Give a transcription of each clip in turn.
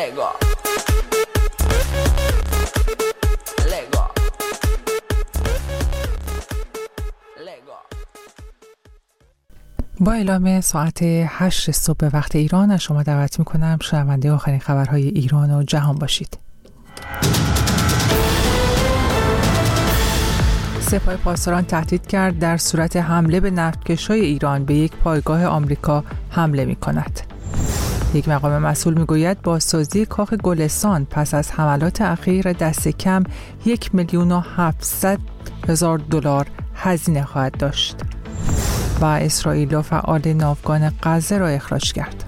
با اعلام ساعت 8 صبح به وقت ایران از شما دعوت میکنم شنونده آخرین خبرهای ایران و جهان باشید. سپاه پاسداران تهدید کرد در صورت حمله به نفتکش‌های ایران به یک پایگاه آمریکا حمله میکند. یک مقام مسئول میگوید بازسازی کاخ گلستان پس از حملات اخیر دست کم 1,700,000 دلار هزینه خواهد داشت. و اسرائیل فعال ناوگان غزه را اخراج کرد.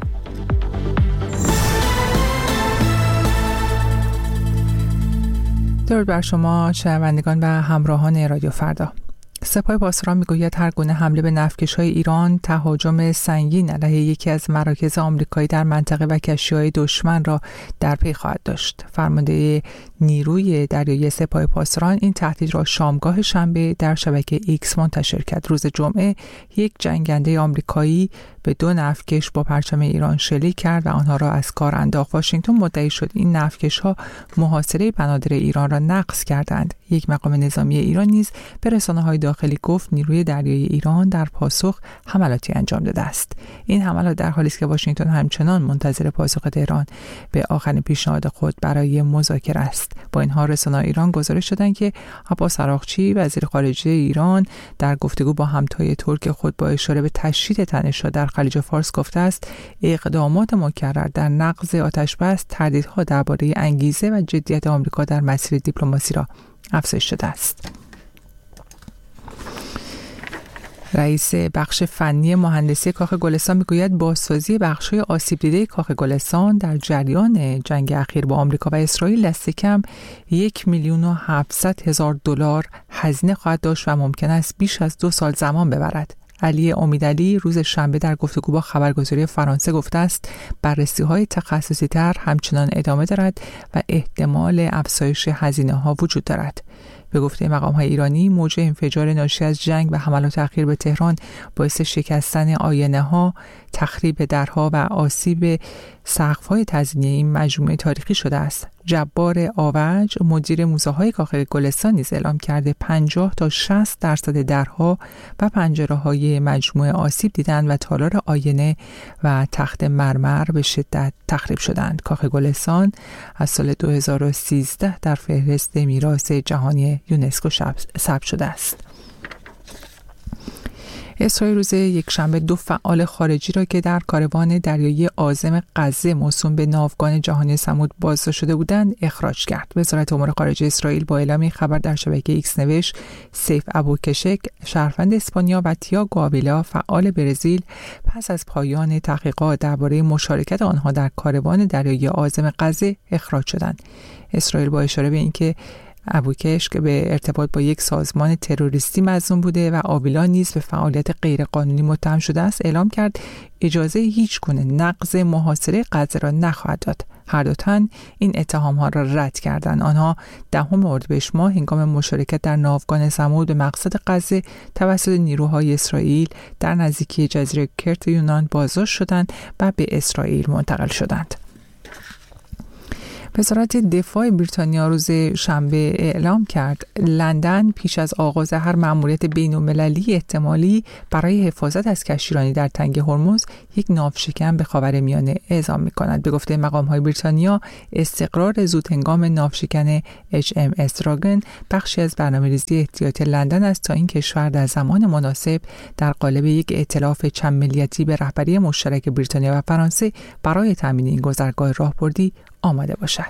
درود بر شما شنوندگان و همراهان رادیو فردا. سپاه پاسداران میگوید هر گونه حمله به نفتکش‌های ایران تهاجم سنگین علیه یکی از مراکز آمریکایی در منطقه و کشتی‌های دشمن را در پی خواهد داشت. فرمانده نیروی دریایی سپاه پاسداران این تهدید را شامگاه شنبه در شبکه ایکس منتشر کرد. روز جمعه یک جنگنده آمریکایی به 2 نفتکش با پرچم ایران شلیک کرد و آنها را از کار انداخت. واشنگتن مدعی شد این نفتکش‌ها محاصره بنادر ایران را نقض کردند. یک مقام نظامی ایران نیز به رسانه‌های داخلی گفت نیروی دریایی ایران در پاسخ حملاتی انجام داده است. این حملات در حالی است که واشنگتن همچنان منتظر پاسخ تهران به آخرین پیشنهاد خود برای مذاکره است. با این حال رسانه‌های ایران گزارش دادند که عباس عراقچی وزیر خارجه ایران در گفتگو با همتای ترک خود با اشاره به تشدید تنش‌ها در خلیج فارس گفته است اقدامات مکرر در نقض آتش‌بس تردیدها درباره انگیزه و جدیت آمریکا در مسیر دیپلماسی را افزایش داده است. رئیس بخش فنی مهندسی کاخ گلستان میگوید بازسازی بخش‌های آسیب دیده کاخ گلستان در جریان جنگ اخیر با آمریکا و اسرائیل دست کم 1,700,000 دلار هزینه خواهد داشت و ممکن است بیش از 2 سال زمان ببرد. علی امیدعلی روز شنبه در گفتگو با خبرگزاری فرانسه گفته است بررسی‌های تخصصی‌تر همچنان ادامه دارد و احتمال افزایش هزینه‌ها وجود دارد. به گفته مقام‌های ایرانی موج انفجار ناشی از جنگ و حملات اخیر به تهران باعث شکستن آینه‌ها، تخریب درها و آسیب سقف‌های تزئینی این مجموعه تاریخی شده است. جبار آوج مدیر موزه‌های کاخ گلستان نیز اعلام کرده 50 تا 60% درها و پنجره‌های مجموعه آسیب دیدند و تالار آینه و تخت مرمر به شدت تخریب شدند. کاخ گلستان از سال 2013 در فهرست میراث جهانی یونسکو ثبت شده است. اسرائیل روز یکشنبه 2 فعال خارجی را که در کاروان دریایی عازم غزه موسوم به ناوگان جهانی سمود بازداشت شده بودند اخراج کرد. وزارت امور خارجه اسرائیل با اعلام این خبر در شبکه ایکس نوشت سیف ابوکشک شهروند اسپانیا و تییاگو آویلا فعال برزیل پس از پایان تحقیقات درباره مشارکت آنها در کاروان دریایی عازم غزه اخراج شدند. اسرائیل با اشاره به اینکه ابوکش که به ارتباط با یک سازمان تروریستی مظنون بوده و آویلا نیز به فعالیت غیرقانونی متهم شده است اعلام کرد اجازه هیچ گونه نقض محاصره غزه را نخواهد داد. هر دو تن این اتهام‌ها را رد کردند. آنها 10 اردیبهشت ماه هنگام مشارکت در ناوگان سمود به مقصد غزه توسط نیروهای اسرائیل در نزدیکی جزیره کرت یونان بازداشت شدند و به اسرائیل منتقل شدند. وزارت دفاع بریتانیا روز شنبه اعلام کرد لندن پیش از آغاز هر مأموریت بین‌المللی احتمالی برای حفاظت از کشتیرانی در تنگ هرمز یک ناوشکن به خاورمیانه اعزام می‌کند. به گفته مقام‌های بریتانیا استقرار زودهنگام ناوشکن HMS دراگن بخشی از برنامه‌ریزی احتیاطی لندن است تا این کشور در زمان مناسب در قالب یک ائتلاف چند ملیتی به رهبری مشترک بریتانیا و فرانسه برای تامین این گذرگاه راهبردی آماده باشد.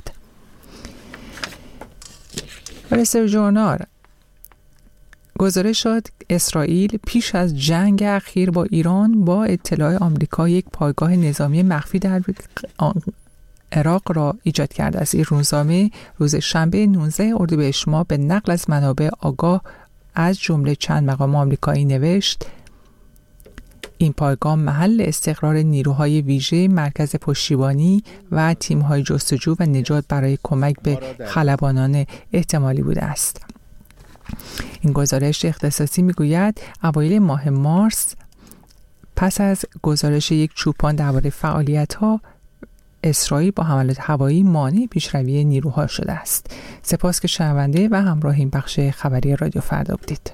رسل ژورنال گزارش داد اسرائیل پیش از جنگ اخیر با ایران با اطلاع آمریکا یک پایگاه نظامی مخفی در عراق را ایجاد کرده است. این روزنامه روز شنبه 19 اردیبهشت ماه به نقل از منابع آگاه از جمله چند مقام آمریکایی نوشت این پایگاه محل استقرار نیروهای ویژه مرکز پشتیبانی و تیم‌های جستجو و نجات برای کمک به خلبانان احتمالی بوده است. این گزارش اختصاصی میگوید اوایل ماه مارس پس از گزارش یک چوپان درباره فعالیت‌ها اسرائیل با حملات هوایی مانع پیشروی نیروها شده است. سپاس که شنونده و همراه این بخش خبری رادیو فردا بودید.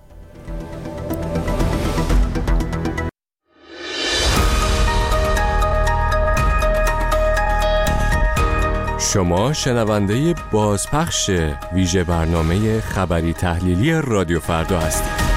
شما شنونده بازپخش ویژه برنامه خبری تحلیلی رادیو فردا هستید.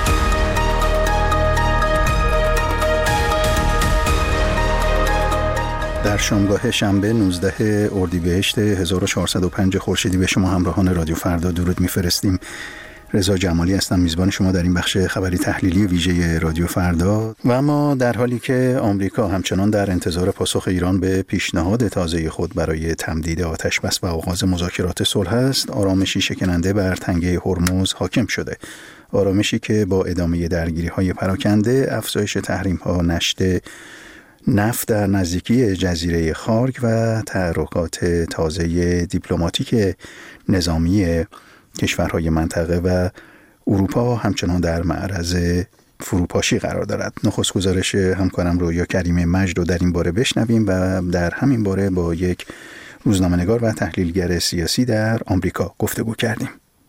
در شامگاه شنبه 19 اردیبهشت 1405 خورشیدی به شما همراهان رادیو فردا درود می‌فرستیم. رضا جمالی هستم، میزبان شما در این بخش خبری تحلیلی ویژه رادیو فردا. و اما در حالی که آمریکا همچنان در انتظار پاسخ ایران به پیشنهاد تازه خود برای تمدید آتش‌بس و آغاز مذاکرات صلح است، آرامشی شکننده بر تنگه هرمز حاکم شده. آرامشی که با ادامه درگیری‌های پراکنده، افزایش تحریم‌ها، نشت نفت در نزدیکی جزیره خارک و تحرکات تازه دیپلماتیک نظامی کشورهای منطقه و اروپا همچنان در معرض فروپاشی قرار دارد. نخست گزارش همکارم رویا کریم مجد رو در این باره بشنویم و در همین باره با یک روزنامه‌نگار و تحلیلگر سیاسی در آمریکا گفتگو کردیم.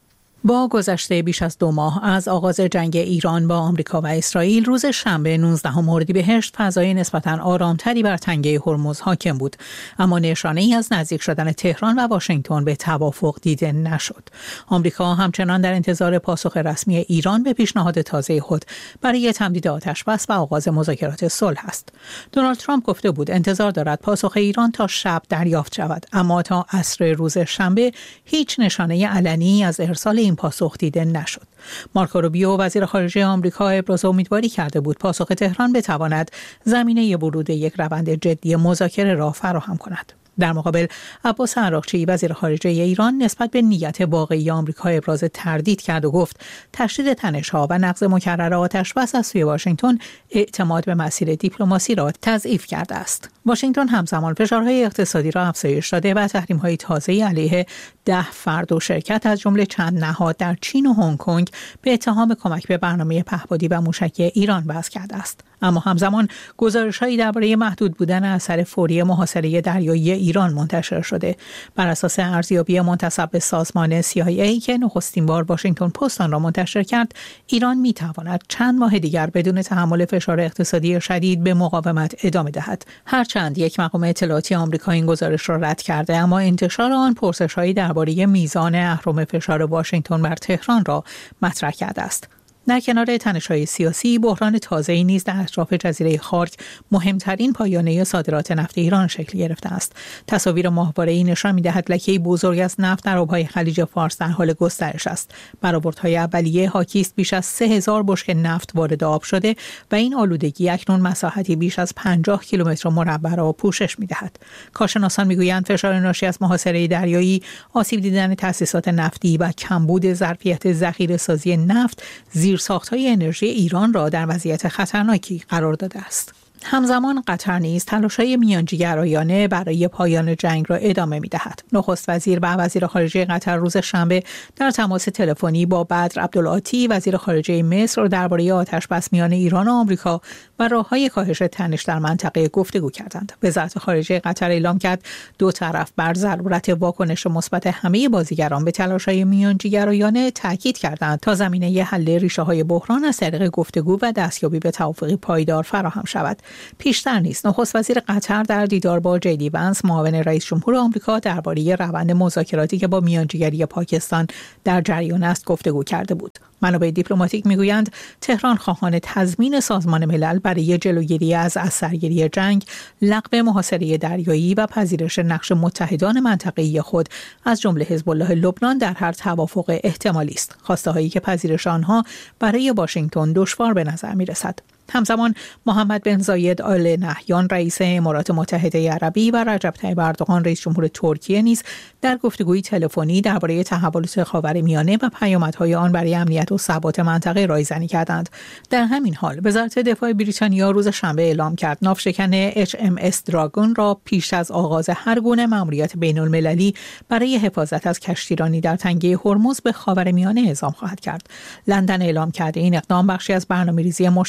با گذشته بیش از 2 ماه از آغاز جنگ ایران با آمریکا و اسرائیل، روز شنبه 19 اردیبهشت فضای نسبتاً آرامتری بر تنگه هرمز حاکم بود، اما نشانه‌ای از نزدیک شدن تهران و واشنگتن به توافق دیده نشد. آمریکا همچنان در انتظار پاسخ رسمی ایران به پیشنهاد تازه خود برای تمدید آتش‌بس و آغاز مذاکرات صلح است. دونالد ترامپ گفته بود انتظار دارد پاسخ ایران تا شب دریافت شود، اما تا عصر روز شنبه هیچ نشانه علنی از ارسال این پاسخ دیده نشد. مارکو روبیو وزیر خارجه آمریکا ابراز امیدواری کرده بود پاسخ تهران بتواند زمینه ورود یک روند جدی مذاکره را فراهم کند. در مقابل عباس عراقچی وزیر خارجه ایران نسبت به نیت واقعی آمریکا ابراز تردید کرد و گفت تشدید تنش‌ها و نقض مکرر آتش‌بس از سوی واشنگتن اعتماد به مسیر دیپلماسی را تضعیف کرده است. واشنگتن همزمان فشارهای اقتصادی را افزایش داده و تحریم‌های تازه‌ای علیه 10 فرد و شرکت از جمله چند نهاد در چین و هنگ کنگ به اتهام کمک به برنامه پهپادی و موشکی ایران وضع کرده است. اما همزمان گزارش‌هایی درباره محدود بودن اثر فوری محاصره دریایی ایران منتشر شده. بر اساس ارزیابی منتسب به سازمان CIA که نخستین بار واشنگتن پست آن را منتشر کرد، ایران می‌تواند چند ماه دیگر بدون تحمل فشار اقتصادی شدید به مقاومت ادامه دهد. هرچند یک مقام اطلاعاتی آمریکا این گزارش را رد کرده، اما انتشار آن پرسش‌هایی درباره میزان اهرم فشار واشنگتن بر تهران را مطرح کرده است. در کنار تنش‌های سیاسی، بحران تازه‌ای نیز در اطراف جزیره خارک مهمترین پایانه صادرات نفت ایران شکل گرفته است. تصاویر ماهواره‌ای نشان می‌دهد لکه‌ای بزرگ از نفت در آب‌های خلیج فارس در حال گسترش است. برآوردهای اولیه حاکی است بیش از 3000 بشکه نفت وارد آب شده و این آلودگی اکنون مساحتی بیش از 50 کیلومتر مربع را پوشش می‌دهد. کارشناسان می‌گویند فشار ناشی از محاصره دریایی، آسیب دیدن تأسیسات نفتی و کمبود ظرفیت ذخیره‌سازی نفت زیرساخت‌های انرژی ایران را در وضعیت خطرناکی قرار داده است. همزمان قطر نیز تلاش‌های میانجیگرایانه برای پایان جنگ را ادامه می‌دهد. نخست وزیر و وزیر خارجه قطر روز شنبه در تماس تلفنی با بدر عبدالعاطی وزیر خارجه مصر درباره آتش‌بس میان ایران و آمریکا و راه‌های کاهش تنش در منطقه گفتگو کردند. وزارت خارجه قطر اعلام کرد دو طرف بر ضرورت واکنش مثبت همه بازیگران به تلاش‌های میانجیگرایانه تاکید کردند تا زمینه حل ریشه‌های بحران از طریق گفتگو و دستیابی به توافقی پایدار فراهم شود. پیشتر نیز نخست وزیر قطر در دیدار با جی دی ونس معاون رئیس جمهور آمریکا درباره روند مذاکراتی که با میانجیگری پاکستان در جریان است گفتگو کرده بود. منابع دیپلماتیک میگویند تهران خواهان تضمین سازمان ملل برای جلوگیری از اثرگیری جنگ، لغو محاصره دریایی و پذیرش نقش متحدان منطقه‌ای خود از جمله حزب الله لبنان در هر توافق احتمالی است. خواسته‌هایی که پذیرش آنها برای واشنگتن دشوار به نظر می‌رسد. همزمان محمد بن زاید آل نهیان رئیس امارات متحده عربی و رجب طیب اردوغان رئیس جمهور ترکیه نیز در گفتگوی تلفنی درباره تحولات خاورمیانه و پیامدهای آن برای امنیت و ثبات منطقه رایزنی کردند. در همین حال وزارت دفاع بریتانیا روز شنبه اعلام کرد ناوشکن HMS دراگون را پیش از آغاز هر گونه مأموریت بین‌المللی برای حفاظت از کشتیرانی در تنگه هرمز به خاورمیانه اعزام خواهد کرد. لندن اعلام کرده این اقدام بخشی از برنامه‌ریزی مشترک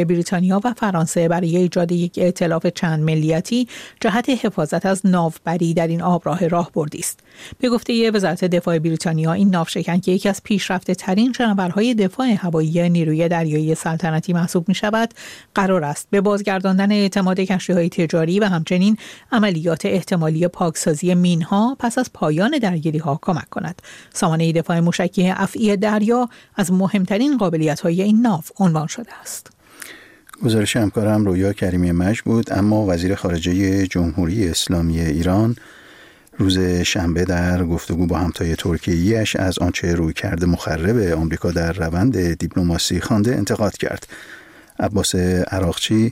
بریتانیا و فرانسه برای ایجاد یک ائتلاف چند ملیتی جهت حفاظت از ناوبری در این آبراه راهبردی است. به گفته وزارت دفاع بریتانیا، این ناوشکن که یکی از پیشرفته ترین شناورهای دفاع هوایی نیروی دریایی سلطنتی محسوب می شود، قرار است به بازگرداندن اعتماد کشتی‌های تجاری و همچنین عملیات احتمالی پاکسازی مین‌ها پس از پایان درگیری‌ها کمک کند. سامانه دفاع موشکی افعی دریا از مهمترین قابلیت‌های این ناو عنوان شده است. گزارش همکارم رویا کریمی مجد بود. اما وزیر خارجه جمهوری اسلامی ایران روز شنبه در گفتگو با همتای ترکیه‌ایش از آنچه رویکرد مخرب آمریکا در روند دیپلماسی خوانده انتقاد کرد. عباس عراقچی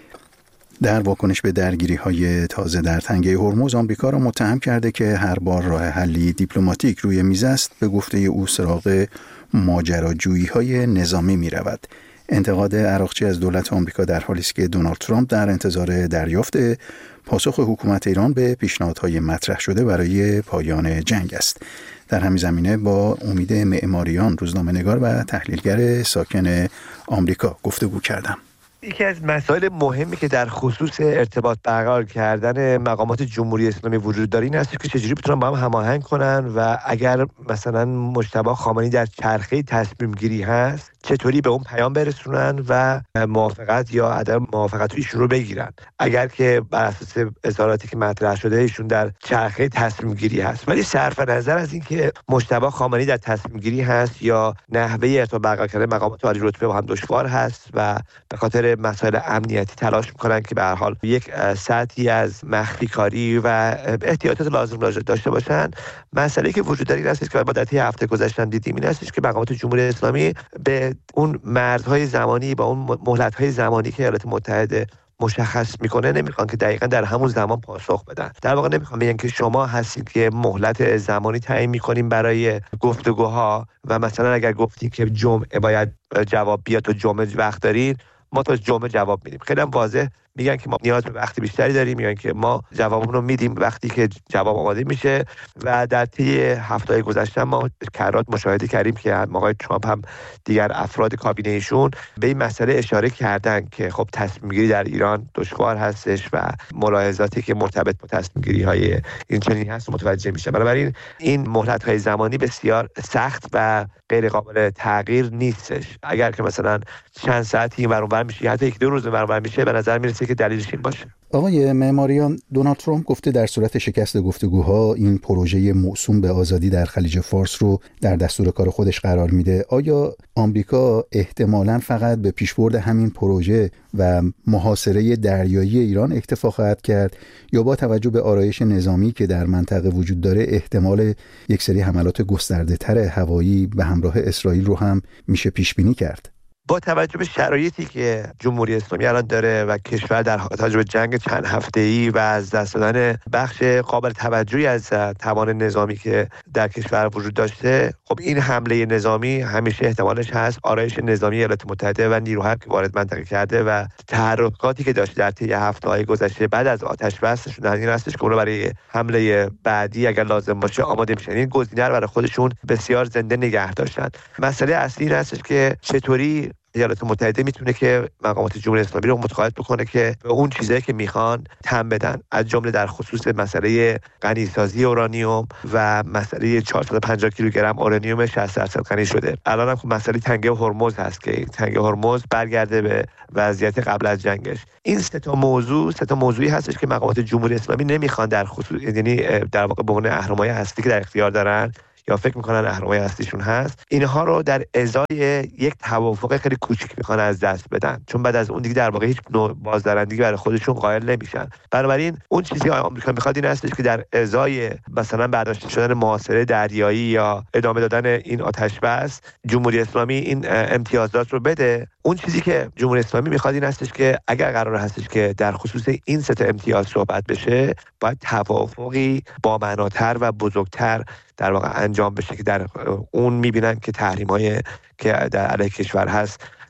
در واکنش به درگیری‌های تازه در تنگه هرمز آمریکا را متهم کرده که هر بار راه حلی دیپلماتیک روی میز است، به گفته او سراغ ماجراجویی‌های نظامی می‌رود. انتقاد عراقچی از دولت آمریکا در حالی است که دونالد ترامپ در انتظار دریافت پاسخ حکومت ایران به پیشنهادهای مطرح شده برای پایان جنگ است. در همین زمینه با امید معماریان، روزنامه‌نگار و تحلیلگر ساکن آمریکا گفتگو کردم. یکی از مسائل مهمی که در خصوص ارتباط برقرار کردن مقامات جمهوری اسلامی وجود داره این است که چجوری بتونن با هم هماهنگ کنن و اگر مثلا مجتبی خامنه‌ای در چرخه تصمیم گیری هست چطوری به اون پیام برسونن و موافقت یا عدم موافقت ایشون رو بگیرن. اگر که بر اساس اظهاراتی که مطرح شده ایشون در چرخه تصمیم گیری هست، ولی صرف نظر از این که مجتبی خامنه‌ای در تصمیم گیری هست یا نحوه ارتباط برقرار کردن مقامات عالی رتبه با هم دشوار هست و به خاطر مسائل امنیتی تلاش میکنن که به هر حال یک سطحی از مخفی کاری و احتیاطات لازم داشته باشن. مسئله که وجود داره این است که ما در طی هفته گذشته دیدیم این است که مقامات جمهوری اسلامی به اون مرزهای زمانی با اون مهلت‌های زمانی که ایالات متحده مشخص میکنه نمیخوان که دقیقاً در همون زمان پاسخ بدن. در واقع نمیخوان بگن که شما هستید که مهلت زمانی تعیین میکنیم برای گفتگوها و مثلا اگر گفتید که جمعه باید جواب بیاد تو جمعه وقت دارین، ما تا جمعه جواب میدیم. خیلی هم واضح میگن که ما نیاز به وقت بیشتری داریم، میگن که ما جوابمون رو میدیم وقتی که جواب آماده میشه. و در طی هفته‌های گذشته ما کرات مشاهده کردیم که آقای ترامپ هم دیگر افراد کابینه ایشون به این مسئله اشاره کردن که خب تصمیم گیری در ایران دشوار هستش و ملاحظاتی که مرتبط با تصمیم گیری های این چنینی هست متوجه میشه. بنابراین این مهلت‌های زمانی بسیار سخت و غیر قابل تغییر نیستش. اگر که مثلا چند ساعتی این ور اون ور میشه، حتی یک دو روز این ور اون ور میشه، به نظر میرسه که دلیلش این باشه. آقای معماریان، دونالد ترامپ گفته در صورت شکست گفتگوها این پروژه موسوم به آزادی در خلیج فارس رو در دستور کار خودش قرار میده. آیا آمریکا احتمالاً فقط به پیشبرد همین پروژه و محاصره دریایی ایران اکتفا خواهد کرد یا با توجه به آرایش نظامی که در منطقه وجود داره احتمال یک سری حملات گسترده‌تر هوایی به همراه اسرائیل رو هم میشه پیش بینی کرد؟ با توجه به شرایطی که جمهوری اسلامی الان داره و کشور در حال جنگ چند هفته‌ای و از دست دادن بخش قابل توجهی از توان نظامی که در کشور وجود داشته، خب این حمله نظامی همیشه احتمالش هست. آرایش نظامی ایالات متحده و نیروها که وارد منطقه کرده و تحرکاتی که داشته در طی هفته‌های گذشته بعد از آتش بسش در این هستش که اون برای حمله بعدی اگر لازم باشه آماده میشن. این گزینه رو برای خودشون بسیار زنده نگه داشتن. مسئله اصلی این هستش که چطوری ایالات متحده میتونه که مقامات جمهوری اسلامی رو متقاعد بکنه که به اون چیزایی که میخوان تم بدن، از جمله در خصوص مسئله غنیسازی اورانیوم و مسئله 450 کیلوگرم اورانیوم 60% غنی شده. الان هم مسئله تنگه هرمز هست که تنگه هرمز برگرده به وضعیت قبل از جنگش. این سه تا موضوعی هستش که مقامات جمهوری اسلامی نمیخوان در خصوص، یعنی در واقع به عنوان اهرم‌های هستی که در اختیار دارن یا فکر میکنن اهرم‌های هستیشون هست، اینها رو در ازای یک توافق خیلی کوچیک میخوان از دست بدن، چون بعد از اون دیگه در واقع هیچ نوع بازدارندگی برای خودشون قائل نمیشن. بنابراین اون چیزی که آمریکا میخواد این هستش که در ازای مثلا برداشته شدن محاصره دریایی یا ادامه دادن این آتش بس، جمهوری اسلامی این امتیازات رو بده. اون چیزی که جمهوری اسلامی میخواد این هستش که اگر قرار هستش که در خصوص این سه تا امتیاز صحبت بشه، باید توافقی با معناتر و بزرگتر در واقع انجام بشه که در اون میبینن که تحریم‌های که در علیه کشور هست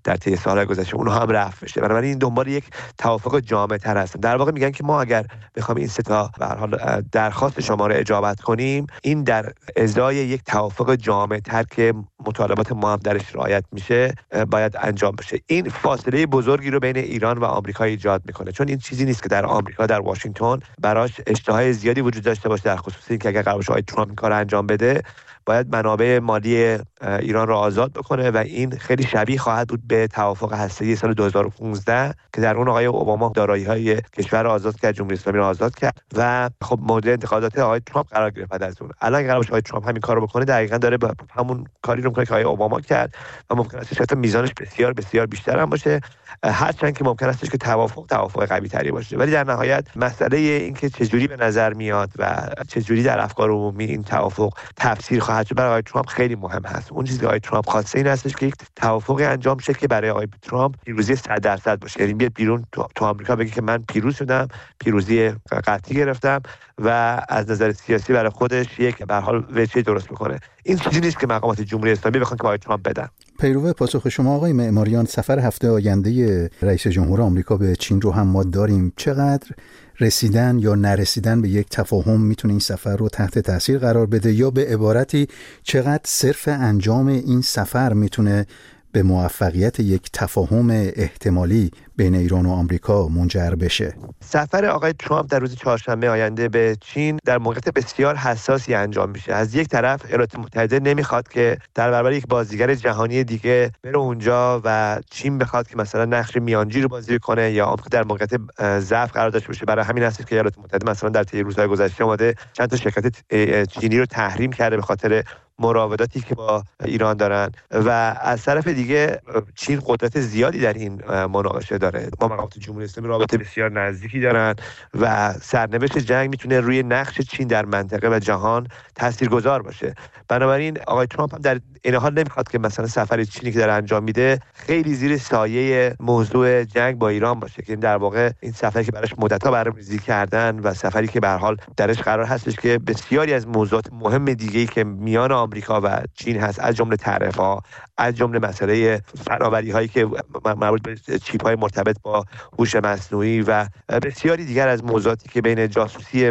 در طی سال‌های گذشته اونها هم رفع بشه. بنابراین این دنبال یک توافق جامع‌تر هستن. در واقع میگن که ما اگر بخوایم این سه تا به هر حال درخواست شما رو اجابت کنیم، این در ازای یک توافق جامع‌تر که مطالبات ما هم درش رعایت میشه باید انجام بشه. این فاصله بزرگی رو بین ایران و آمریکا ایجاد میکنه، چون این چیزی نیست که در آمریکا در واشنگتن براش اشتهای زیادی وجود داشته باشه، در خصوص اینکه اگر قرار باشه آقای ترامپ این کارو انجام بده باید منابع مالی ایران را آزاد بکنه و این خیلی شبیه خواهد بود به توافق هسته‌ای سال 2015 که در اون آقای اوباما دارایی‌های کشور را آزاد کرد، جمهوری اسلامی را آزاد کرد و خب مورد انتقادات آقای ترامپ قرار گرفت. بعد از اون الان قرار باشه آقای ترامپ همین کارو بکنه، دقیقاً داره همون کاری رو می‌کنه که آقای اوباما کرد و ممکن است حتی میزانش بسیار بسیار بیشتر هم باشه، هرچند که ممکن است که توافق قوی‌تری باشه. ولی در نهایت مسئله این که چجوری به نظر میاد و چجوری در افکار عمومی این توافق تفسیر خواهد شد برای آقای ترامپ خیلی مهم هست. اون چیزی که آقای ترامپ خواسته این هستش که یک توافقی انجام شه که برای آقای ترامپ پیروزی 100% باشه، یعنی بیاد بیرون تو آمریکا بگه که من پیروز شدم، پیروزی قطعی گرفتم و از نظر سیاسی برای خودش یک به هر حال وجهه درست میکنه. این چیزی نیست که مقامات جمهوری اسلامی بخوان که آقای ترامپ بدن. پیرو پاسخ شما آقای معماریان، سفر هفته آینده رئیس جمهور آمریکا به چین رو هم ما داریم. چقدر رسیدن یا نرسیدن به یک تفاهم میتونه این سفر رو تحت تاثیر قرار بده، یا به عبارتی چقدر صرف انجام این سفر میتونه به موفقیت یک تفاهم احتمالی بین ایران و آمریکا منجر بشه؟ سفر آقای ترامپ در روز چهارشنبه آینده به چین در موقعیت بسیار حساسی انجام میشه. از یک طرف ایالات متحده نمیخواد که در برابر یک بازیگر جهانی دیگه بره اونجا و چین بخواد که مثلا نقش میانجی رو بازی کنه یا آمریکا در موقعیت ضعف قرار داشته باشه. برای همین هست که ایالات متحده مثلا در طی روزهای گذشته اومده چند تا شرکت چینی رو تحریم کرده به خاطر مراوداتی که با ایران دارن و از طرف دیگه چین قدرت زیادی در این مناقشه داره. با مقامات جمهوری اسلامی رابطه بسیار نزدیکی دارن و سرنوشت جنگ میتونه روی نقش چین در منطقه و جهان تاثیرگذار باشه. بنابراین آقای ترامپ هم در این حال نمیخواد که مثلا سفر چینی که داره انجام میده خیلی زیر سایه موضوع جنگ با ایران باشه، که در واقع این سفری که براش مدت‌ها برنامه‌ریزی کردن و سفری که به هر حال درش قرار هستش که بسیاری از موضوعات مهم دیگه‌ای که میان آمریکا و چین هست، از جمله تعرفه‌ها، از جمله مسئله فناوری‌هایی که مربوط به چیپ‌های مرتبط با هوش مصنوعی و بسیاری دیگر از موضوعاتی که بین جاسوسی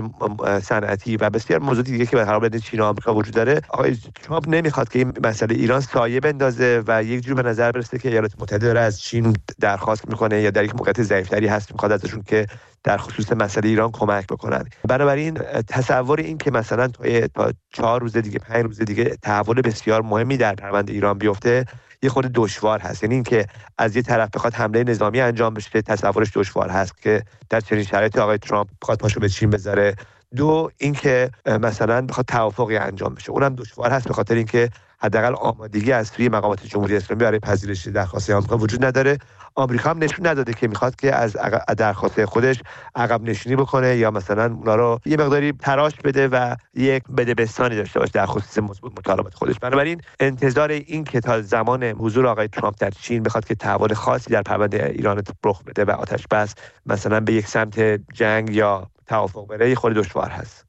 صنعتی و بسیار موضوعاتی دیگه که به هر حال بین چین و آمریکا وجود داره، آقای ترامپ نمیخواد که این مسئله ایران سایه بندازه و یک جور به نظر برسه که ایالات متحده داره از چین درخواست میکنه یا در یک موقعیت ضعیف‌تری هست میخواد ازشون که در خصوص مسئله ایران کمک بکنن. بنابراین تصور این که مثلا تا 4 روز دیگه 5 روز دیگه تحول بسیار مهمی در پرونده ایران بیفته یه خود دشوار هست. یعنی اینکه از یه طرف بخواد حمله نظامی انجام بشه تصورش دشوار هست که در چنین شرایطی آقای ترامپ بخواد پاشو به چین بذاره. دو اینکه مثلا بخواد توافقی انجام بشه اونم دشوار هست به خاطر اینکه حداقل آمادگی از سوی مقامات جمهوری اسلامی برای پذیرش درخواست آمریکا وجود نداره. آمریکا هم نشون نداده که میخواد که از درخواست خودش عقب نشینی بکنه یا مثلا اونا رو یه مقداری تراش بده و یک بدبستانی داشته باشه در خصوص مطالبات خودش. بنابراین انتظار این که تا زمان حضور آقای ترامپ در چین بخواد که تحول خاصی در پرونده ایران رخ بده و آتش بس مثلا به یک سمت جنگ یا توافق بره خیلی دشوار هست.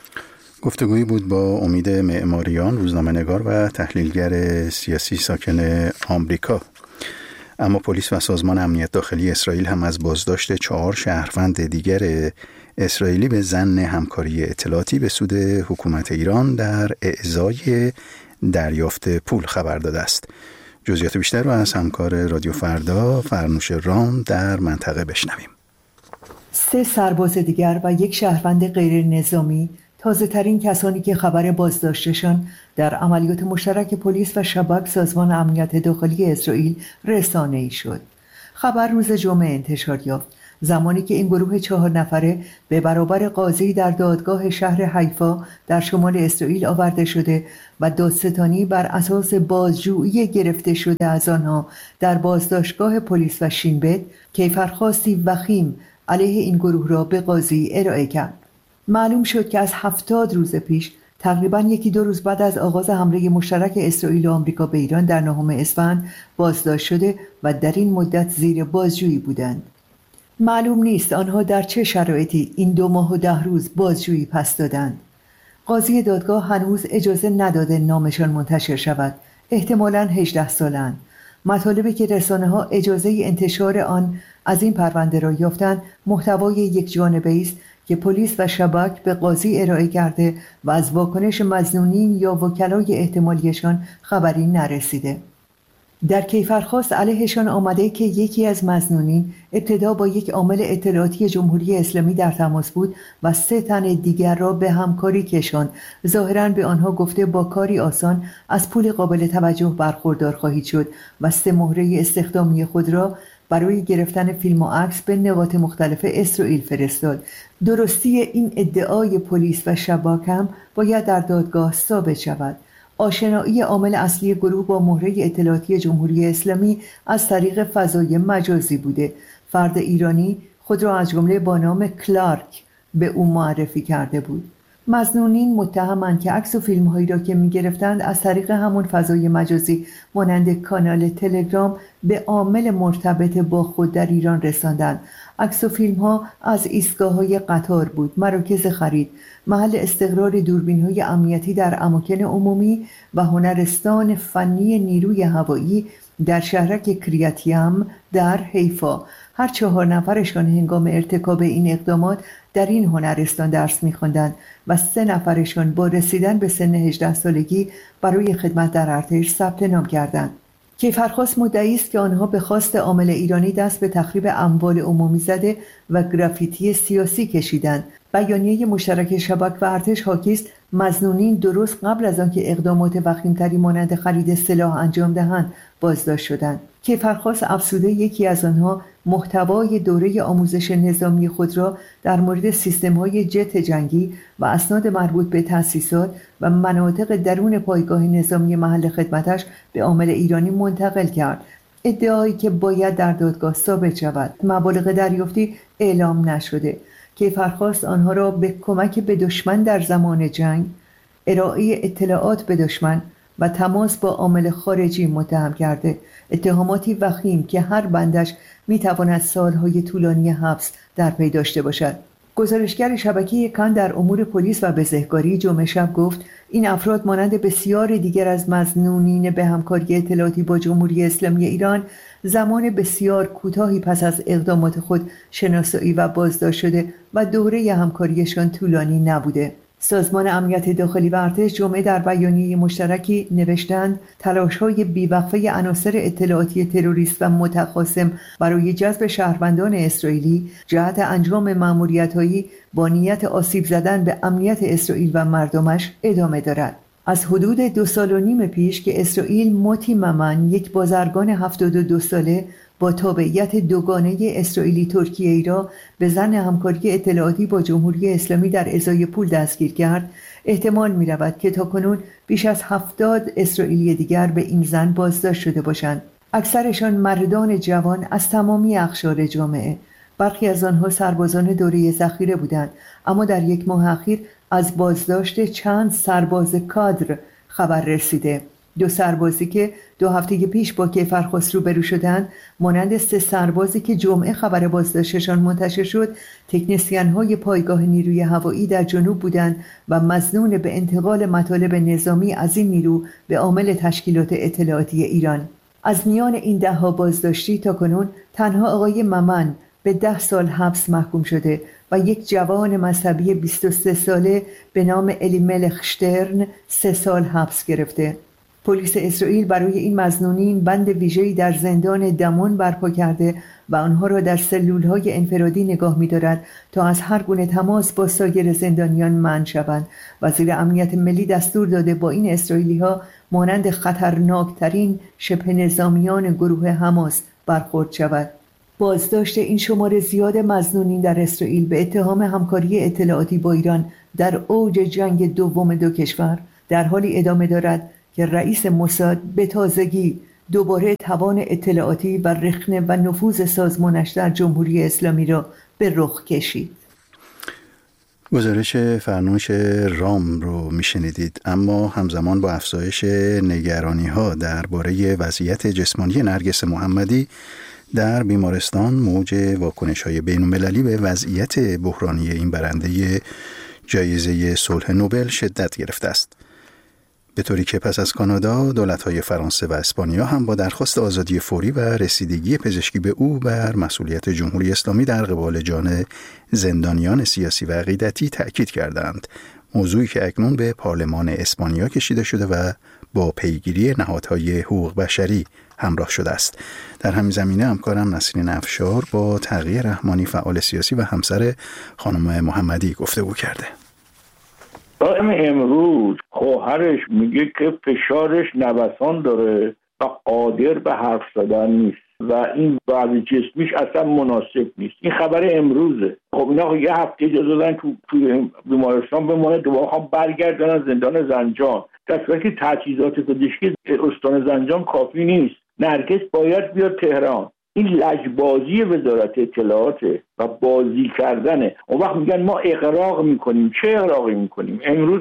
گفتگویی بود با امید معماریان، روزنامه‌نگار و تحلیلگر سیاسی ساکن آمریکا. اما پلیس و سازمان امنیت داخلی اسرائیل هم از بازداشت 4 شهروند دیگر اسرائیلی به ظن همکاری اطلاعاتی به سود حکومت ایران در اعضای دریافت پول خبر داده است. جزئیات بیشتر رو از همکار رادیو فردا فرنوش رام در منطقه بشنویم. 3 سرباز دیگر و 1 شهروند غیر نظامی تازه ترین کسانی که خبر بازداشتشان در عملیات مشترک پلیس و شباک سازمان امنیت داخلی اسرائیل رسانه‌ای شد. خبر روز جمعه انتشار یافت زمانی که این گروه 4 نفره به برابر قاضی در دادگاه شهر حیفا در شمال اسرائیل آورده شده و دادستانی بر اساس بازجویی گرفته شده از آنها در بازداشتگاه پلیس و شینبت کیفرخواستی وخیم علیه این گروه را به قاضی ارائه کرد. معلوم شد که از 70 روز پیش تقریباً 1-2 روز بعد از آغاز حمله مشترک اسرائیل و آمریکا به ایران در 9 اسفند بازداشت شده و در این مدت زیر بازجویی بودند. معلوم نیست آنها در چه شرایطی این 2 ماه و 10 روز بازجویی پس دادند. قاضی دادگاه هنوز اجازه نداده نامشان منتشر شود. احتمالاً 18 سالند. مطالبی که رسانه‌ها اجازه انتشار آن از این پرونده را یافتند محتوای یک جانبه است که پلیس و شباک به قاضی ارائه کرده و از واکنش مظنونین یا وکلای احتمالیشان خبری نرسیده. در کیفرخواست علیهشان آمده که یکی از مظنونین ابتدا با یک عامل اطلاعاتی جمهوری اسلامی در تماس بود و 3 تن دیگر را به همکاری کشاند. ظاهراً به آنها گفته با کاری آسان از پول قابل توجه برخوردار خواهید شد و 3 مهره استخدامی خود را برای گرفتن فیلم و عکس به نقاط مختلف اسرائیل فرستاد. درستی این ادعای پلیس و شباک هم باید در دادگاه ثابت شود. آشنایی عامل اصلی گروه با مهره اطلاعاتی جمهوری اسلامی از طریق فضای مجازی بوده. فرد ایرانی خود را از جمله با نام کلارک به او معرفی کرده بود. مظنونین متهمند که عکس و فیلم‌هایی را که می‌گرفتند از طریق همون فضای مجازی مانند کانال تلگرام به عامل مرتبط با خود در ایران رساندند. عکس و فیلم‌ها از ایستگاه‌های قطار بود، مراکز خرید، محل استقرار دوربین‌های امنیتی در اماکن عمومی و هنرستان فنی نیروی هوایی در شهرک کریاتیم در حیفا. هر 4 نفرشان هنگام ارتکاب این اقدامات در این هنرستان درس می‌خواندند و 3 نفرشان با رسیدن به سن 18 سالگی برای خدمت در ارتش ثبت نام کردند. کیفرخواست مدعی است که آنها به خواست عامل ایرانی دست به تخریب اموال عمومی زده و گرافیتی سیاسی کشیدند. بیانیه مشترک شباک و ارتش حاکی است مظنونین درست قبل از آنکه اقدامات وخیم‌تری مانند خرید سلاح انجام دهند بازداشت شدند. کیفرخواست افزوده یکی از آنها محتوای دوره آموزش نظامی خود را در مورد سیستم‌های جت جنگی و اسناد مربوط به تأسیسات و مناطق درون پایگاه نظامی محل خدمتش به عامل ایرانی منتقل کرد. ادعایی که باید در دادگاه ثابت شود. مبالغ دریافتی اعلام نشده. کیفرخواست آنها را به کمک به دشمن در زمان جنگ، ارائه اطلاعات به دشمن و تماس با عامل خارجی متهم کرده. اتهاماتی وخیم که هر بندش میتواند سالهای طولانی حبس در پی داشته باشد. گزارشگر شبکه کان در امور پلیس و بزهکاری جمعه شب گفت این افراد مانند بسیار دیگر از مظنونین به همکاری اطلاعاتی با جمهوری اسلامی ایران زمان بسیار کوتاهی پس از اقدامات خود شناسایی و بازداشت شده و دوره همکاریشان طولانی نبوده. سازمان امنیت داخلی و ارتش جمعه در بیانیه مشترکی نوشتند تلاش‌های بی‌وقفه عناصر اطلاعاتی تروریست و متخاصم برای جذب شهروندان اسرائیلی جهت انجام مأموریت‌هایی با نیت آسیب زدن به امنیت اسرائیل و مردمش ادامه دارد. از حدود 2.5 سال پیش که اسرائیل موتی ممن، یک بازرگان 72 ساله با تابعیت دوگانه اسرائیلی ترکیه‌ای را به ظن همکاری اطلاعاتی با جمهوری اسلامی در ازای پول دستگیر کرد، احتمال می‌رود که تاکنون بیش از 70 اسرائیلی دیگر به این ظن بازداشت شده باشند. اکثرشان مردان جوان از تمامی اقشار جامعه. برخی از آنها سربازان دوره ذخیره بودند، اما در 1 ماه اخیر از بازداشت چند سرباز کادر خبر رسیده. 2 سربازی که 2 هفته پیش با کیفرخواست روبرو شدند، مانند 3 سربازی که جمعه خبر بازداشتشان منتشر شد، تکنسین‌های پایگاه نیروی هوایی در جنوب بودند و مظنون به انتقال مطالب نظامی از این نیرو به عامل تشکیلات اطلاعاتی ایران. از میان این 10 بازداشتی تاکنون تنها آقای ممن به 10 سال حبس محکوم شده و یک جوان مذهبی 23 ساله به نام الیملخ شترن 3 سال حبس گرفته. پلیس اسرائیل برای این مظنونین بند ویژه‌ای در زندان دمون برپا کرده و آنها را در سلول‌های انفرادی نگاه می‌دارد تا از هر گونه تماس با سایر زندانیان منع شوند. وزیر امنیت ملی دستور داده با این اسرائیلی‌ها مانند خطرناکترین شبه نظامیان گروه حماس برخورد شود. بازداشت این شمار زیاد مظنونین در اسرائیل به اتهام همکاری اطلاعاتی با ایران در اوج جنگ دوم 2 کشور در حالی ادامه دارد که رئیس موساد به تازگی دوباره توان اطلاعاتی و رخنه و نفوذ سازمانش در جمهوری اسلامی را به رخ کشید. گزارش فرنوش رام رو میشنیدید. اما همزمان با افزایش نگرانی‌ها درباره وضعیت جسمانی نرگس محمدی در بیمارستان، موج واکنش‌های بین‌المللی به وضعیت بحرانی این برنده جایزه صلح نوبل شدت گرفته است. به طوری که پس از کانادا دولت‌های فرانسه و اسپانیا هم با درخواست آزادی فوری و رسیدگی پزشکی به او بر مسئولیت جمهوری اسلامی در قبال جان زندانیان سیاسی و عقیدتی تأکید کردند، موضوعی که اکنون به پارلمان اسپانیا کشیده شده و با پیگیری نهادهای حقوق بشری همراه شده است. در همین زمینه همکارم نسرین افشار با تقی رحمانی فعال سیاسی و همسر خانم محمدی گفتگو کرده. امروز خواهرش میگه که فشارش نوسان داره و قادر به حرف زدن نیست و این بعضی جسمیش اصلا مناسب نیست. این خبر امروزه. خب اینا یه هفته اجازه دادن تو بیمارستان بمونه، دوباره برگردن زندان زنجان، در صورتی که تجهیزات پزشکی استان زنجان کافی نیست. نرگس باید بیاد تهران. این لجبازی وزارت اطلاعات و بازی کردنه. اون وقت میگن ما اغراق میکنیم. چه اغراقی میکنیم؟ امروز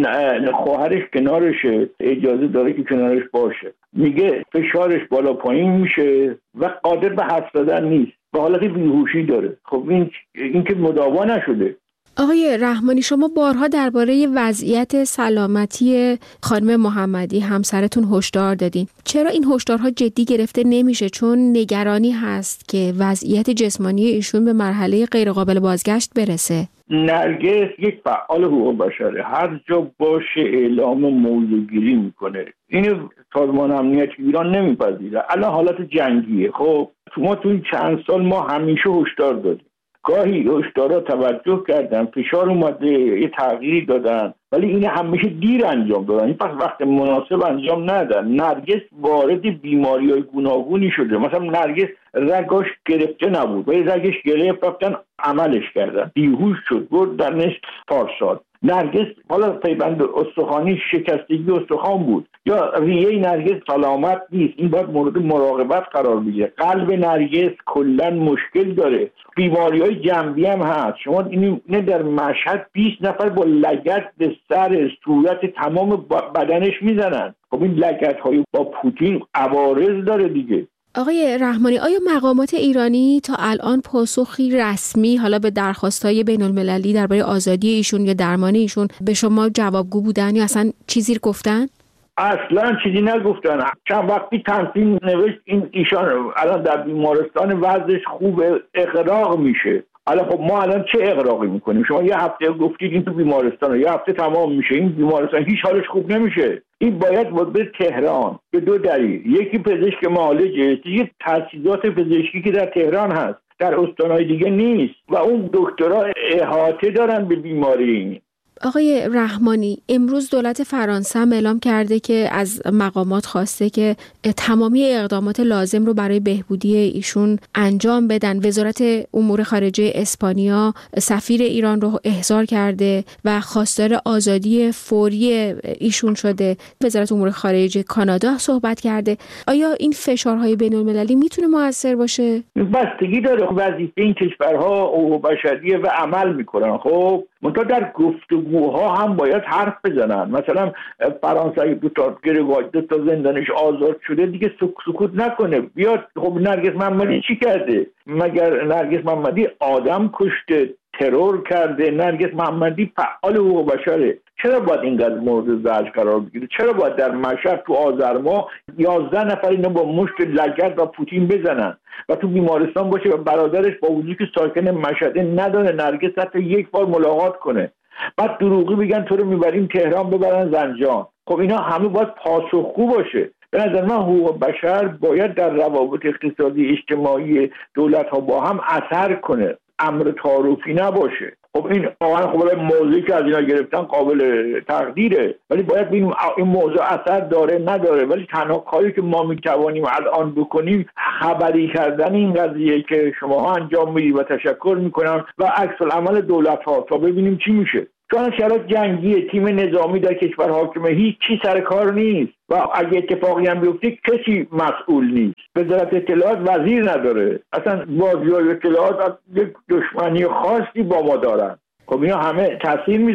خواهرش کنارشه، اجازه داره که کنارش باشه، میگه فشارش بالا پایین میشه و قادر به حرف زدن نیست، به حالت بیهوشی داره. خب این که مداوا نشده. آقای رحمانی، شما بارها درباره وضعیت سلامتی خانم محمدی همسرتون هشدار دادین. چرا این هشدارها جدی گرفته نمیشه؟ چون نگرانی هست که وضعیت جسمانی ایشون به مرحله غیرقابل بازگشت برسه. نرگس یک فعال حقوق بشره، هر جا باشه اعلام موضوعگیری میکنه. این سازمان امنیت ایران نمیپذیره. الان حالت جنگیه. خب ما تو این چند سال ما همیشه هشدار دادیم، گاهی هشدارا توجه کردن، فشار اومده، یه تغییری دادن، ولی این همیشه دیر انجام دادن. این پس وقت مناسب انجام ندادن. نرگس وارد بیماری‌های گوناگونی شده. مثلا نرگس رگاش گرفته نبود، ولی رگش گرفت، رفتن عملش کردن، بیهوش شد، برد در نصف پارسال. نرگس حالا پیوند استخوانی، شکستگی استخوان بود، یا ریه نرگس سلامت نیست، این باید مورد مراقبت قرار بگیره. قلب نرگس کلا مشکل داره، بیماری‌های جنبی هم هست. شما اینه در مشهد 20 نفر با لگد به سر، صورت، تمام بدنش میزنن. خب این لگدهای با پوتین عوارض داره دیگه. آقای رحمانی، آیا مقامات ایرانی تا الان پاسخی رسمی حالا به درخواست‌های بین‌المللی درباره آزادی ایشون یا درمان ایشون به شما جوابگو بودن یا اصلا چیزی گفتن؟ اصلا چیزی نگفتن. چند وقتی تنظیم نوشت ایشان الان در بیمارستان وضعش خوبه، اغراق میشه. الان خب ما الان چه اغراقی میکنیم؟ شما یه هفته گفتید این تو بیمارستانه، یه هفته تمام میشه این بیمارستان هیچ حالش خوب نمیشه. این باید به تهران به دو دلیل، یکی پزشک معالجه، یکی تجهیزات پزشکی که در تهران هست، در استانهای دیگه نیست و اون دکترها احاطه دارن به بیماری. آقای رحمانی، امروز دولت فرانسه هم اعلام کرده که از مقامات خواسته که تمامی اقدامات لازم رو برای بهبودی ایشون انجام بدن. وزارت امور خارجه اسپانیا سفیر ایران رو احضار کرده و خواستار آزادی فوری ایشون شده. وزارت امور خارجه کانادا صحبت کرده. آیا این فشارهای بین‌المللی میتونه مؤثر باشه؟ بستگی داره. وظیفه این کشورها حقوق بشریه و عمل میکنن. خب منتها در گفتگوها هم باید حرف بزنن. مثلا فرانسه دو تا زندانش آزاد شده دیگه سکوت نکنه، بیاد. خب نرگس محمدی چی کرده؟ مگر نرگس محمدی آدم کشته، ترور کرده؟ نرگس محمدی فعال حقوق بشره. چرا باید اینقدر مورد زجر قرار بگیره؟ چرا باید در مشهد تو آذر ماه 11 نفر اینو با مشت لگد و پوتین بزنن و تو بیمارستان باشه و برادرش با وجودی که ساکن مشهد نداره نرگس حتی یک بار ملاقات کنه؟ بعد دروغی بگن تو رو میبریم تهران ببرن زنجان. خب اینا همه باید پاسخگو باشه. به نظر من حقوق بشر باید در روابط اقتصادی اجتماعی دولت ها با هم اثر کنه، امر تعارفی نباشه. خب این واقعا خب موضوعی که از اینا گرفتن قابل تقدیره، ولی باید ببینیم این موضوع اثر داره نداره. ولی تنها کاری که ما میتوانیم الان بکنیم خبری کردن این قضیه که شماها انجام میدید و تشکر میکنم و عکس العمل دولت ها تا ببینیم چی میشه. چون شرایط جنگیه، تیم نظامی در کشور حاکمه، هیچ چی سر کار نیست و اگه اتفاقی هم بیفته کسی مسئول نیست. وزارت اطلاعات وزیر نداره، اصلا بازیای اطلاعات یک دشمنی خاصی با ما دارن. خب اینا همه تاثیر میذاره.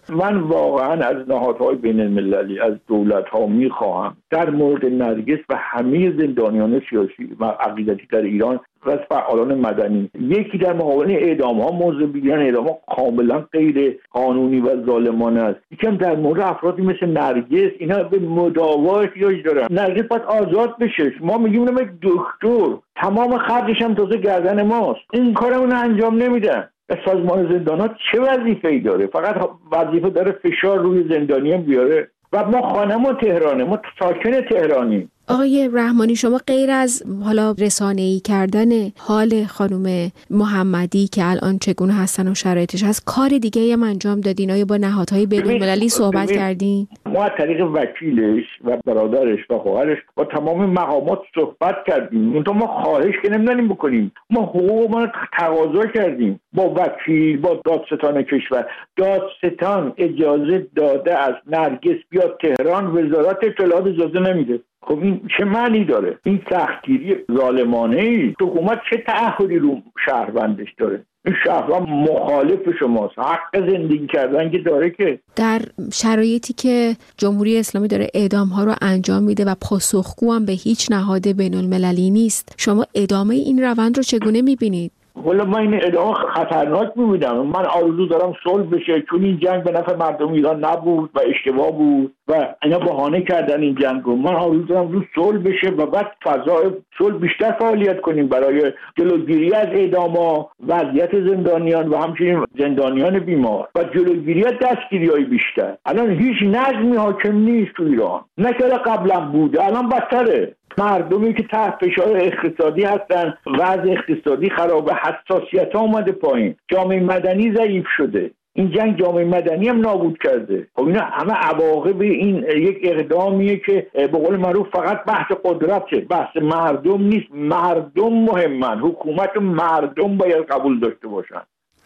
من واقعا از نهادهای بین المللی، از دولت‌ها میخواهم در مورد نرگس و همه زندانیان سیاسی و عقیدتی در ایران و فعالان مدنی یکی در مقابل اعدام‌ها موضع بگیرن. اعدام‌ها کاملا غیر قانونی و ظالمانه است. یکم در مورد افرادی مثل نرگس، اینا به مداوا احتیاج دارن. نرگس باید آزاد بشه. ما میگیم دکتر، تمام خرجش هم تازه گردن ماست. این کارمون انجام نمیدن. سازمان زندانات چه وظیفه‌ای داره؟ فقط وظیفه داره فشار روی زندانیان بیاره. و ما خانم‌ها تهرانه، ما ساکن تهرانیم. آقای رحمانی، شما غیر از حالا رسانه‌ای کردن حال خانم محمدی که الان چگونه هستن و شرایطش هست، کار دیگه هم انجام دادین؟ آیا با نهادهای بین‌المللی صحبت کردین؟ ما از طریق وکیلش و برادرش و خواهرش با تمام مقامات صحبت کردیم. منتها ما خواهش که نمی‌دونیم بکنیم. ما حقوق ما تقاضا کردیم با وکیل، با دادستان کشور. دادستان اجازه داده از نرگس بیاد تهران، وزارت اطلاعات اجازه نمیده. خب این چه معنی داره؟ این سختگیری ظالمانه ای. حکومت چه تعهدی رو شهروندش داره؟ این شهروند مخالف شماست، حق زندگی کردن که داره. که در شرایطی که جمهوری اسلامی داره اعدام ها رو انجام میده و پاسخگو هم به هیچ نهاد بین المللی نیست، شما ادامه این روند رو چگونه میبینید؟ والا من این ادامه خطرناک می‌بینم. من آرزو دارم صلح بشه، چون این جنگ به نفع مردم ایران نبود و اشتباه بود و اینا بهانه کردن این جنگ رو. من آرزو دارم رو صلح بشه و بعد فضای صلح بیشتر فعالیت کنیم برای جلوگیری از اعدام‌ها، وضعیت زندانیان و همچنین زندانیان بیمار و جلوگیری از دستگیری‌های بیشتر. الان هیچ نظمی حاکم نیست تو ایران، نه که قبلا بوده، الان بدتره. مردمی که تحت فشار اقتصادی هستن، وضع اقتصادی خرابه، حساسیت ها اومده پایین، جامعه مدنی ضعیف شده. این جنگ جامعه مدنی هم نابود کرده. خب اینا همه عواقب این یک اقدامیه که به قول معروف فقط بحث قدرته، بحث مردم نیست. مردم مهمن، حکومت مردم باید قبول داشته باشن.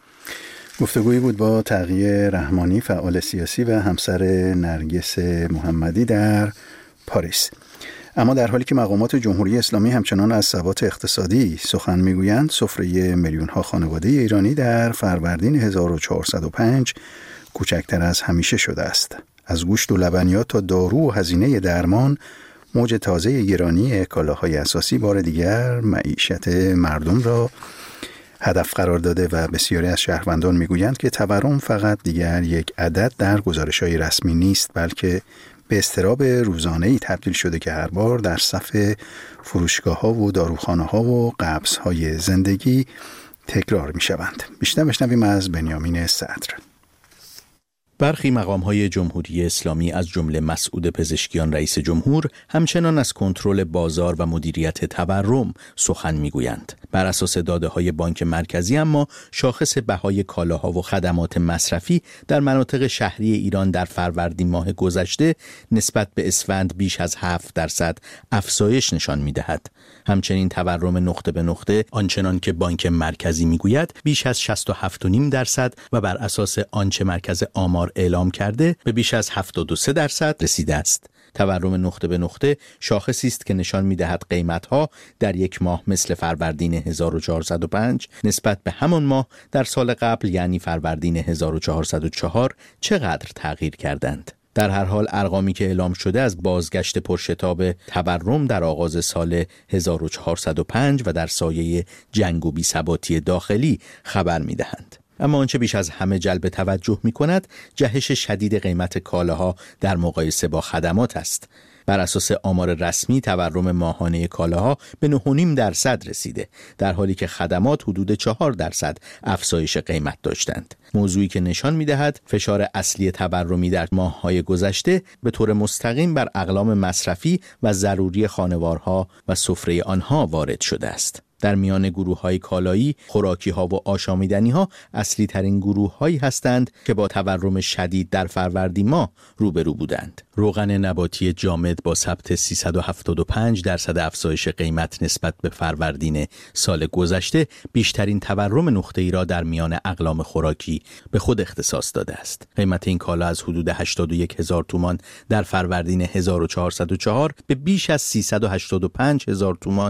گفتگویی بود با تقی رحمانی، فعال سیاسی و همسر نرگس محمدی در پاریس. اما در حالی که مقامات جمهوری اسلامی همچنان از ثبات اقتصادی سخن میگویند، سفره میلیون‌ها خانواده ایرانی در فروردین 1405 کوچکتر از همیشه شده است. از گوشت و لبنیات تا دارو و هزینه درمان، موج تازه گرانی کالاهای اساسی بار دیگر معیشت مردم را هدف قرار داده و بسیاری از شهروندان میگویند که تورم فقط دیگر یک عدد در گزارش‌های رسمی نیست، بلکه به اضطراب روزانه‌ای تبدیل شده که هر بار در صف فروشگاه‌ها و داروخانه‌ها و قبض‌های زندگی تکرار می‌شوند. بیشتر بشنویم از بنیامین صدر. برخی مقام‌های جمهوری اسلامی از جمله مسعود پزشکیان رئیس جمهور همچنان از کنترل بازار و مدیریت تورم سخن می‌گویند. بر اساس داده‌های بانک مرکزی اما شاخص بهای کالاها و خدمات مصرفی در مناطق شهری ایران در فروردین ماه گذشته نسبت به اسفند بیش از 7% افزایش نشان می‌دهد. همچنین تورم نقطه به نقطه آنچنان که بانک مرکزی می‌گوید بیش از 67.5% و بر اساس آنچه مرکز آمار اعلام کرده به بیش از 73% رسیده است. تورم نقطه به نقطه شاخصی است که نشان می‌دهد قیمت‌ها در یک ماه مثل فروردین 1405 نسبت به همان ماه در سال قبل یعنی فروردین 1404 چقدر تغییر کردند. در هر حال ارقامی که اعلام شده از بازگشت پرشتاب تورم در آغاز سال 1405 و در سایه جنگ و بی‌ثباتی داخلی خبر می‌دهند. اما آنچه بیش از همه جلب توجه می‌کند جهش شدید قیمت کالاها در مقایسه با خدمات است. بر اساس آمار رسمی تورم ماهانه کالاها به 9.5% رسیده، در حالی که خدمات حدود 4% افزایش قیمت داشتند. موضوعی که نشان می‌دهد فشار اصلی تورمی در ماه‌های گذشته به طور مستقیم بر اقلام مصرفی و ضروری خانوارها و سفره آنها وارد شده است. در میان گروه‌های کالایی، خوراکی‌ها و آشامیدنی‌ها اصلی ترین گروه‌هایی هستند که با تورم شدید در فروردین ماه روبرو بودند. روغن نباتی جامد با ثبت 375% افزایش قیمت نسبت به فروردین سال گذشته بیشترین تورم نقطه‌ای را در میان اقلام خوراکی به خود اختصاص داده است. قیمت این کالا از حدود 81,000 تومان در فروردین 1404 به بیش از 385,000 تومان